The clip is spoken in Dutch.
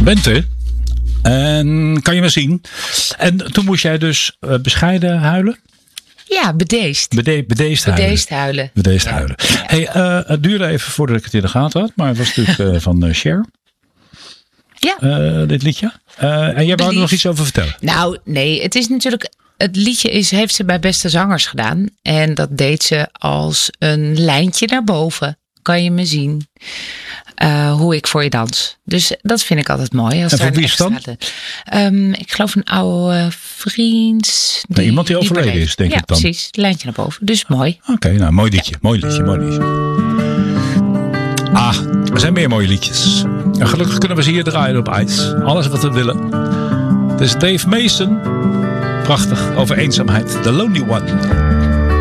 Bente. En kan je me zien? En toen moest jij dus bescheiden huilen? Ja, bedeesd. Bedeesd huilen. Bedeesd huilen. Hey, het duurde even voordat ik het in de gaten had. Maar het was natuurlijk van Cher. Ja. Dit liedje. En jij wou er nog iets over vertellen? Nou, nee. Het is natuurlijk... Het liedje heeft ze bij Beste Zangers gedaan. En dat deed ze als een lijntje naar boven. Kan je me zien hoe ik voor je dans. Dus dat vind ik altijd mooi. Als en voor wie is het dan? Ik geloof een oude vriend. Iemand die overleden is, denk ik dan. Ja, precies. Lijntje naar boven. Dus mooi. Oké, nou, mooi liedje. Ja. Mooi liedje. Ah, er zijn meer mooie liedjes. En gelukkig kunnen we ze hier draaien op ijs. Alles wat we willen. Het is Dave Mason. Prachtig, over eenzaamheid. The Lonely One.